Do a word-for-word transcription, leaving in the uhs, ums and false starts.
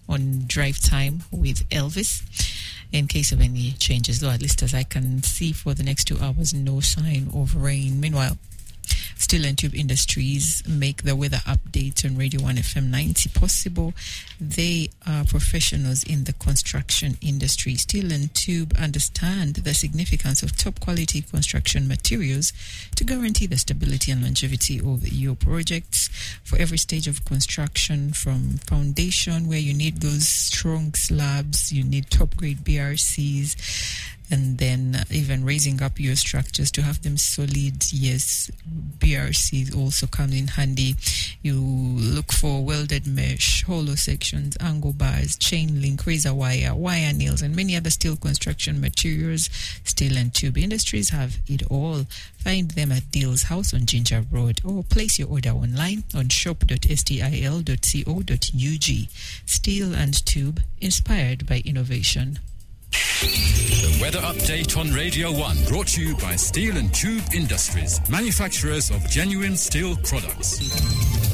on Drive Time with Elvis. In case of any changes, though, at least as I can see for the next two hours, no sign of rain. Meanwhile, Steel and Tube Industries make the weather update on Radio one F M ninety possible. They are professionals in the construction industry. Steel and Tube understand the significance of top quality construction materials to guarantee the stability and longevity of your projects. For every stage of construction, from foundation, where you need those strong slabs, you need top grade B R Cs, and then even raising up your structures to have them solid. Yes, B R Cs also come in handy. You look for welded mesh, hollow sections, angle bars, chain link, razor wire, wire nails, and many other steel construction materials. Steel and Tube Industries have it all. Find them at Deal's House on Ginger Road, or place your order online on shop dot stil dot co dot ug. Steel and Tube, inspired by innovation. The weather update on Radio one, brought to you by Steel and Tube Industries, manufacturers of genuine steel products.